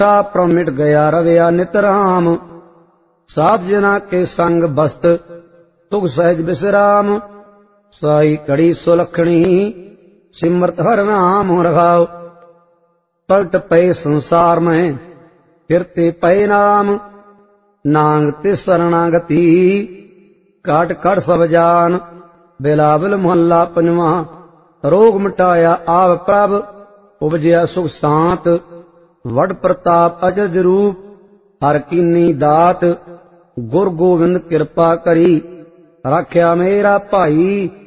प्रम मिट गया रवया नित राम। साध जना के संग बस्त तुग सहज विश्राम। साई कड़ी सुलखणी सिमरत हर नाम रघाओ। पलट पे संसार में फिरते पे नाम। नांग ते शरणागति काट काट सब जान। बिलावल मोहल्ला पंजवा। रोग मिटाया आव प्रभ उपजया सुख शांत। वड प्रताप अजज रूप हर कीनी दात। गुर गोविंद कृपा करी रख्या मेरा भाई।